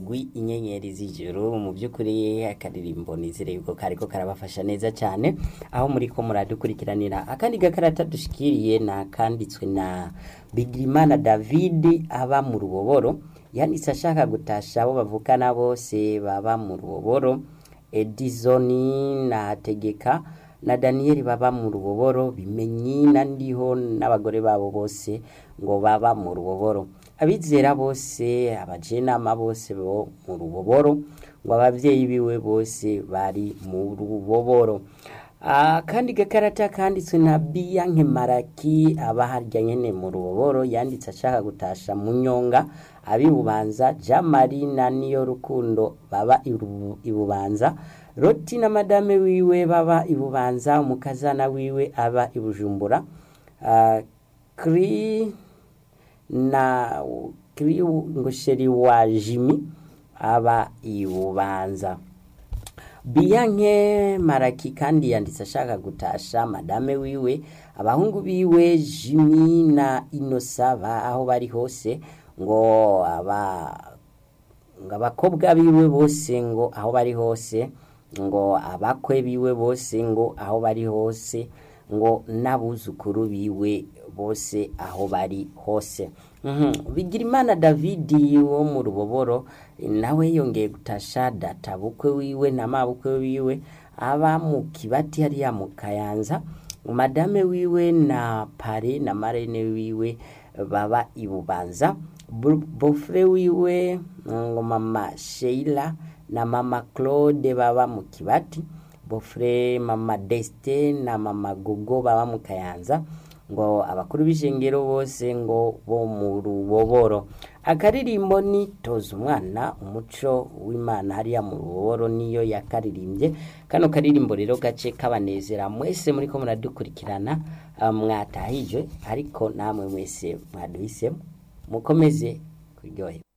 umugwi inyenyeri z'ijuru. Mu by'ukuri akaririmbo nizere yuko kariko karabafasha neza cyane aho muriko muradukurikiranira. Akandi gakarata dushikiriye na kanditswe na Bigirimana David aba mu Ruboboro, yanditse ashaka gutasha abo bavukana bose baba mu Ruboboro, Edison na Tegeka na Daniel baba mu Ruboboro, Bimenyi na Ndiho n'abagore babo bose ngo baba mu Ruboboro, abizera bose, abajenama bose bo mu Ruboboro, ngo abavyeyi biwe bose bari mu Ruboboro. Kandi gakarata kanditswe na Biyanke Maraki aba harya nyene mu Ruboboro, yanditse ashaka gutasha Munyonga abibubanza, Jamari na Niyo Rukundo baba ibubanza, Roti na madame wiwe baba ibubanza, umukazana wiwe aba ibujumbura, Kri ngosheri wa Jimi aba ibubanza. Biyanke Maraki kandi yanditse ashaka gutasha madame wiwe, abahungu biwe Jimi na Inosaba aho bari hose, ngo abakobwa biwe bose ngo aho bari hose, ngo abakwe biwe bose ngo aho bari hose, ngo n'abuzukuru biwe bose aho bari hose. Bigirimana David wo mu Ruboboro nawe yongeye gutasha data bukwe wiwe na mabukwe wiwe aba mu Kibati hariya mu Kayanza, madame wiwe na pare na marene wiwe baba ibubanza, bofre wiwe ngo mama Sheila na mama Claude baba mu Kibati, bofre mama Deste na mama Gogo baba mu Kayanza, ngo abakuru b'ishengero bose ngo bo mu Ruboboro. Akaririmbo ni toza umwana umuco w'Imana hariya mu Ruboboro niyo yakaririmbye. Kano karirimbo rero gace kabanezera mwese muriko muradukurikirana, mwatahije ariko namwe mwese mwaduhisemo, mukomeze kuryohe.